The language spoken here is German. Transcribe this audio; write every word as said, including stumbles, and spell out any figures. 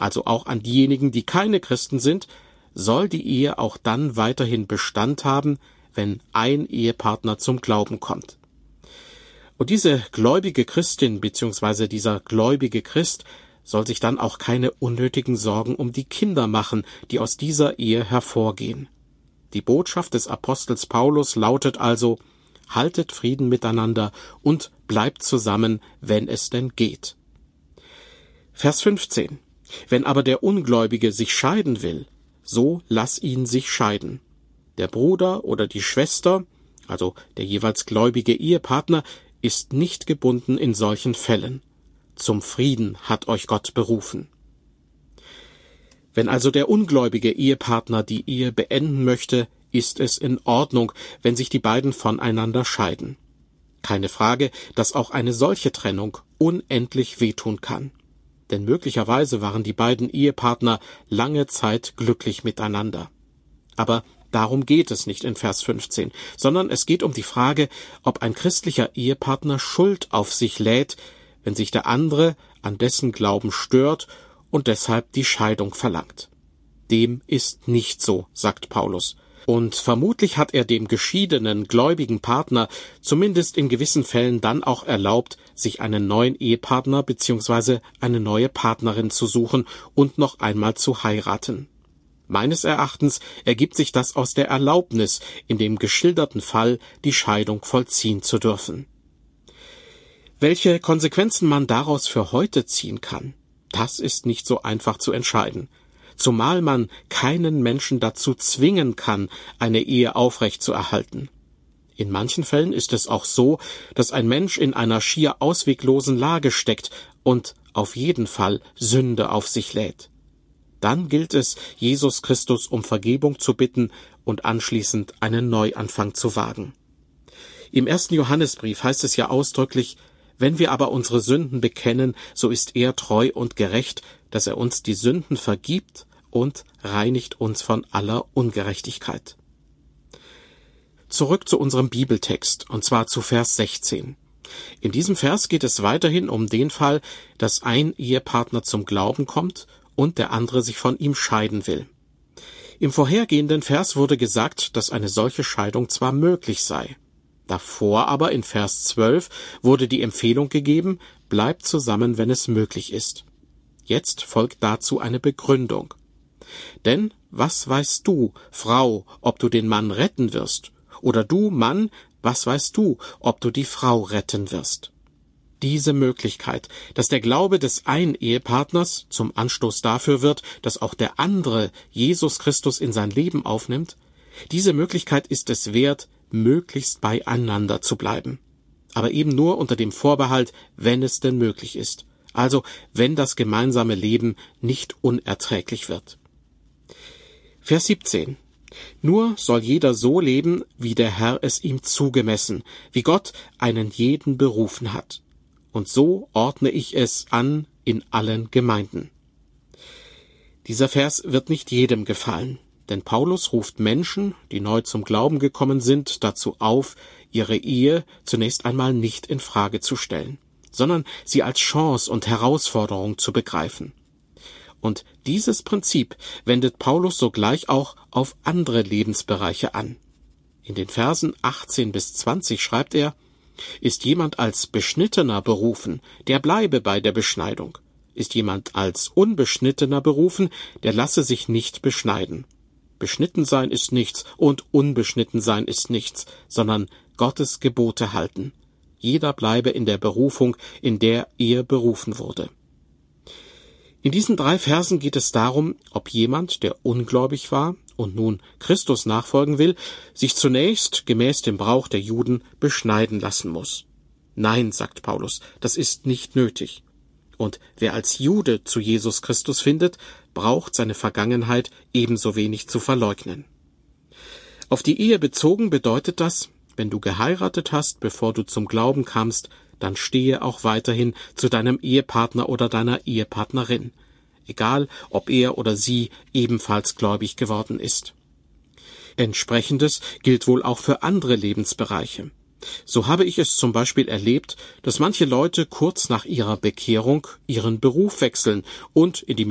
also auch an diejenigen, die keine Christen sind, soll die Ehe auch dann weiterhin Bestand haben, wenn ein Ehepartner zum Glauben kommt. Und diese gläubige Christin bzw. dieser gläubige Christ soll sich dann auch keine unnötigen Sorgen um die Kinder machen, die aus dieser Ehe hervorgehen. Die Botschaft des Apostels Paulus lautet also: Haltet Frieden miteinander und bleibt zusammen, wenn es denn geht. Vers fünfzehn. Wenn aber der Ungläubige sich scheiden will, so lass ihn sich scheiden. Der Bruder oder die Schwester, also der jeweils gläubige Ehepartner, ist nicht gebunden in solchen Fällen. Zum Frieden hat euch Gott berufen. Wenn also der ungläubige Ehepartner die Ehe beenden möchte, ist es in Ordnung, wenn sich die beiden voneinander scheiden. Keine Frage, dass auch eine solche Trennung unendlich wehtun kann. Denn möglicherweise waren die beiden Ehepartner lange Zeit glücklich miteinander. Aber darum geht es nicht in Vers fünfzehn, sondern es geht um die Frage, ob ein christlicher Ehepartner Schuld auf sich lädt, wenn sich der andere an dessen Glauben stört und deshalb die Scheidung verlangt. Dem ist nicht so, sagt Paulus. Und vermutlich hat er dem geschiedenen, gläubigen Partner zumindest in gewissen Fällen dann auch erlaubt, sich einen neuen Ehepartner bzw. eine neue Partnerin zu suchen und noch einmal zu heiraten. Meines Erachtens ergibt sich das aus der Erlaubnis, in dem geschilderten Fall die Scheidung vollziehen zu dürfen. Welche Konsequenzen man daraus für heute ziehen kann, das ist nicht so einfach zu entscheiden. Zumal man keinen Menschen dazu zwingen kann, eine Ehe aufrechtzuerhalten. In manchen Fällen ist es auch so, dass ein Mensch in einer schier ausweglosen Lage steckt und auf jeden Fall Sünde auf sich lädt. Dann gilt es, Jesus Christus um Vergebung zu bitten und anschließend einen Neuanfang zu wagen. Im ersten Johannesbrief heißt es ja ausdrücklich: Wenn wir aber unsere Sünden bekennen, so ist er treu und gerecht, dass er uns die Sünden vergibt und reinigt uns von aller Ungerechtigkeit. Zurück zu unserem Bibeltext, und zwar zu Vers sechzehn. In diesem Vers geht es weiterhin um den Fall, dass ein Ehepartner zum Glauben kommt und der andere sich von ihm scheiden will. Im vorhergehenden Vers wurde gesagt, dass eine solche Scheidung zwar möglich sei. Davor aber in Vers zwölf wurde die Empfehlung gegeben: Bleibt zusammen, wenn es möglich ist. Jetzt folgt dazu eine Begründung. Denn was weißt du, Frau, ob du den Mann retten wirst? Oder du, Mann, was weißt du, ob du die Frau retten wirst? Diese Möglichkeit, dass der Glaube des einen Ehepartners zum Anstoß dafür wird, dass auch der andere Jesus Christus in sein Leben aufnimmt, diese Möglichkeit ist es wert, möglichst beieinander zu bleiben. Aber eben nur unter dem Vorbehalt, wenn es denn möglich ist. Also, wenn das gemeinsame Leben nicht unerträglich wird. Vers siebzehn. Nur soll jeder so leben, wie der Herr es ihm zugemessen, wie Gott einen jeden berufen hat. Und so ordne ich es an in allen Gemeinden. Dieser Vers wird nicht jedem gefallen, denn Paulus ruft Menschen, die neu zum Glauben gekommen sind, dazu auf, ihre Ehe zunächst einmal nicht in Frage zu stellen, sondern sie als Chance und Herausforderung zu begreifen. Und dieses Prinzip wendet Paulus sogleich auch auf andere Lebensbereiche an. In den Versen achtzehn bis zwanzig schreibt er: Ist jemand als Beschnittener berufen, der bleibe bei der Beschneidung. Ist jemand als Unbeschnittener berufen, der lasse sich nicht beschneiden. Beschnitten sein ist nichts und unbeschnitten sein ist nichts, sondern Gottes Gebote halten. Jeder bleibe in der Berufung, in der er berufen wurde. In diesen drei Versen geht es darum, ob jemand, der ungläubig war und nun Christus nachfolgen will, sich zunächst gemäß dem Brauch der Juden beschneiden lassen muss. Nein, sagt Paulus, das ist nicht nötig. Und wer als Jude zu Jesus Christus findet, braucht seine Vergangenheit ebenso wenig zu verleugnen. Auf die Ehe bezogen bedeutet das: Wenn du geheiratet hast, bevor du zum Glauben kamst, dann stehe auch weiterhin zu deinem Ehepartner oder deiner Ehepartnerin, egal ob er oder sie ebenfalls gläubig geworden ist. Entsprechendes gilt wohl auch für andere Lebensbereiche. So habe ich es zum Beispiel erlebt, dass manche Leute kurz nach ihrer Bekehrung ihren Beruf wechseln und in die